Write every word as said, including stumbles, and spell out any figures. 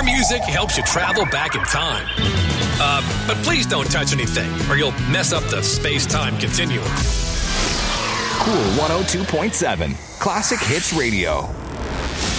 music helps you travel back in time. Uh, but please don't touch anything, or you'll mess up the space-time continuum. Cool one oh two point seven, Classic Hits Radio.